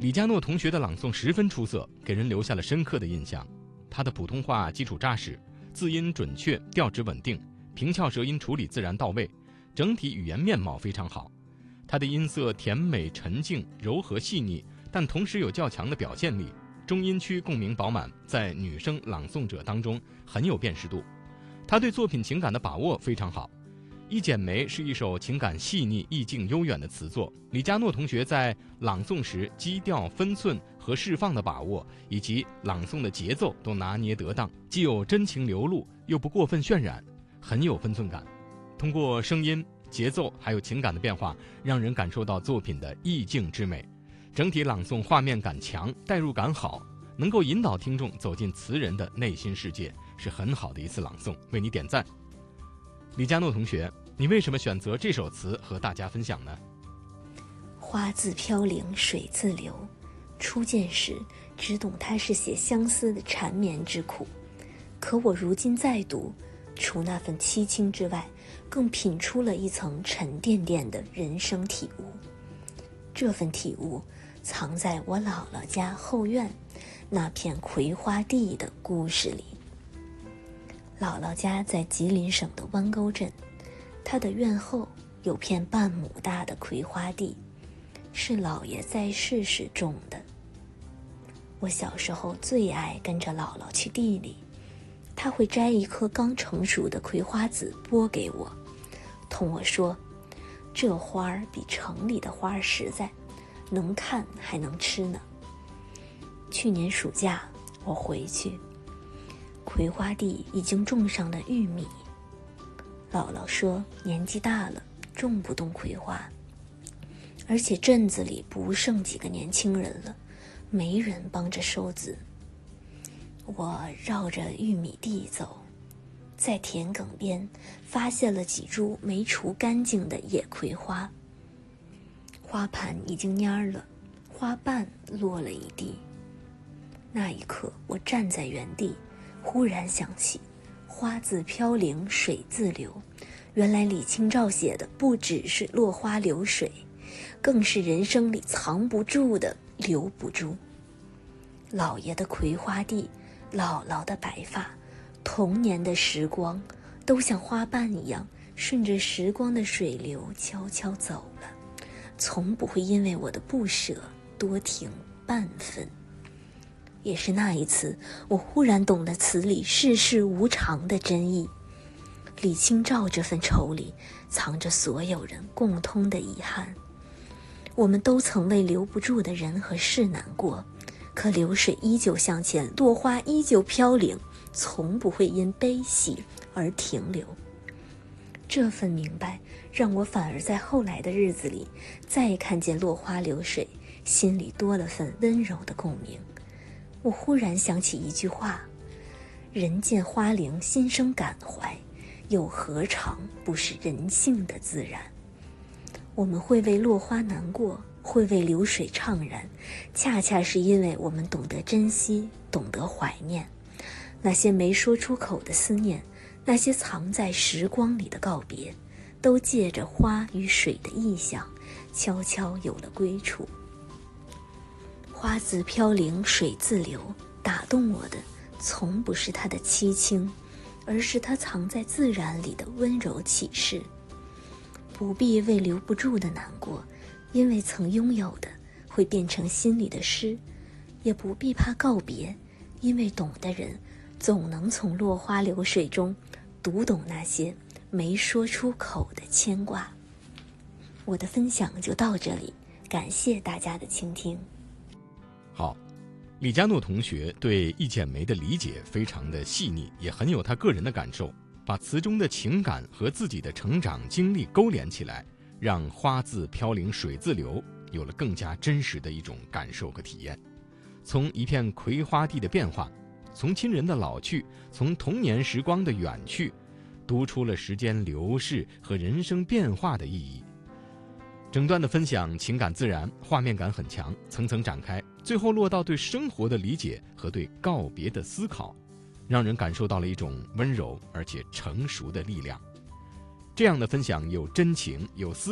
李佳诺同学的朗诵十分出色，给人留下了深刻的印象。他的普通话基础扎实，字音准确，调值稳定，平翘舌音处理自然到位，整体语言面貌非常好。他的音色甜美沉静，柔和细腻，但同时有较强的表现力，中音区共鸣饱满，在女生朗诵者当中很有辨识度。他对作品情感的把握非常好。《一剪梅》是一首情感细腻、意境悠远的词作。李佳诺同学在朗诵时基调、分寸和释放的把握，以及朗诵的节奏都拿捏得当，既有真情流露，又不过分渲染，很有分寸感。通过声音、节奏还有情感的变化，让人感受到作品的意境之美。整体朗诵画面感强，代入感好，能够引导听众走进词人的内心世界，是很好的一次朗诵，为你点赞。李佳诺同学，你为什么选择这首词和大家分享呢？ 花自飘零水自流，初见时只懂它是写相思的缠绵之苦，可我如今再读，除那份凄清之外，更品出了一层沉甸甸的人生体悟。这份体悟藏在我姥姥家后院那片葵花地的故事里。姥姥家在吉林省的弯沟镇，她的院后有片半亩大的葵花地，是姥爷在世时种的。我小时候最爱跟着姥姥去地里，她会摘一颗刚成熟的葵花籽剥给我，同我说，这花儿比城里的花儿实在，能看还能吃呢。去年暑假我回去，葵花地已经种上了玉米。姥姥说年纪大了，种不动葵花，而且镇子里不剩几个年轻人了，没人帮着收籽。我绕着玉米地走，在田埂边发现了几株没除干净的野葵花，花盘已经蔫了，花瓣落了一地。那一刻我站在原地，忽然想起花自飘零水自流，原来李清照写的不只是落花流水，更是人生里藏不住的留不住。姥爷的葵花地，姥姥的白发，童年的时光，都像花瓣一样顺着时光的水流悄悄走了，从不会因为我的不舍多停半分。也是那一次，我忽然懂了词里世事无常的真意。李清照这份愁里藏着所有人共通的遗憾。我们都曾为留不住的人和事难过，可流水依旧向前，落花依旧飘零，从不会因悲喜而停留。这份明白让我反而在后来的日子里，再看见落花流水，心里多了份温柔的共鸣。我忽然想起一句话，人见花零心生感怀，又何尝不是人性的自然。我们会为落花难过，会为流水怅然，恰恰是因为我们懂得珍惜，懂得怀念那些没说出口的思念，那些藏在时光里的告别，都借着花与水的意象，悄悄有了归处。花自飘零水自流，打动我的从不是它的凄清，而是它藏在自然里的温柔启示。不必为留不住的难过，因为曾拥有的会变成心里的诗；也不必怕告别，因为懂的人总能从落花流水中读懂那些没说出口的牵挂。我的分享就到这里，感谢大家的倾听。 好，李佳诺同学对《一剪梅》的理解非常的细腻，也很有他个人的感受，把词中的情感和自己的成长经历勾连起来，让花自飘零水自流有了更加真实的一种感受和体验。从一片葵花地的变化，从亲人的老去，从童年时光的远去，读出了时间流逝和人生变化的意义。整段的分享情感自然，画面感很强，层层展开，最后落到对生活的理解和对告别的思考，让人感受到了一种温柔而且成熟的力量。这样的分享有真情，有思